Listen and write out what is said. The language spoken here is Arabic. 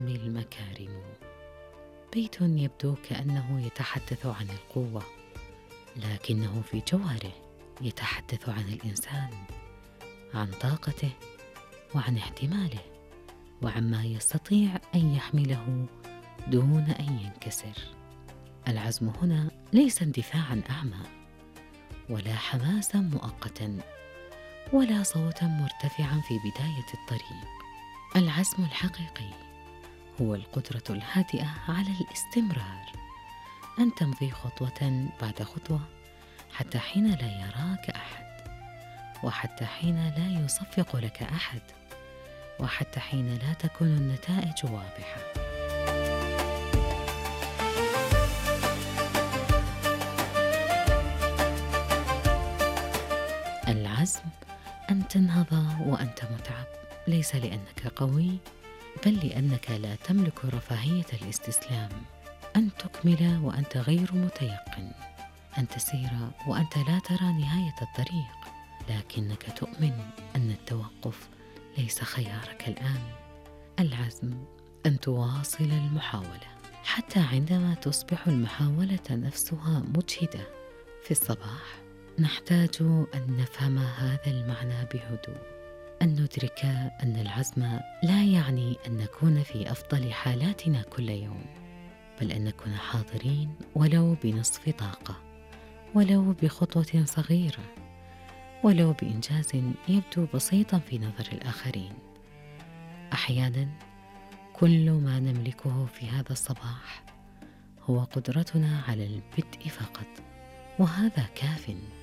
المكارم. بيت يبدو كأنه يتحدث عن القوة، لكنه في جوهره يتحدث عن الإنسان، عن طاقته وعن احتماله، وعما يستطيع أن يحمله دون أن ينكسر. العزم هنا ليس اندفاعا أعمى، ولا حماسا مؤقتا، ولا صوتا مرتفعا في بداية الطريق. العزم الحقيقي هو القدرة الهادئة على الاستمرار، أن تمضي خطوة بعد خطوة حتى حين لا يراك أحد، وحتى حين لا يصفق لك أحد، وحتى حين لا تكون النتائج واضحة. العزم أن تنهض وأنت متعب، ليس لأنك قوي، بل لأنك لا تملك رفاهية الاستسلام. أن تكمل وأنت غير متيقن، أن تسير وأنت لا ترى نهاية الطريق، لكنك تؤمن أن التوقف ليس خيارك الآن. العزم أن تواصل المحاولة حتى عندما تصبح المحاولة نفسها مجهدة. في الصباح نحتاج أن نفهم هذا المعنى بهدوء، أن ندرك أن العزم لا يعني أن نكون في أفضل حالاتنا كل يوم، بل أن نكون حاضرين ولو بنصف طاقة، ولو بخطوة صغيرة، ولو بإنجاز يبدو بسيطا في نظر الآخرين. أحيانا كل ما نملكه في هذا الصباح هو قدرتنا على البدء فقط، وهذا كافٍ.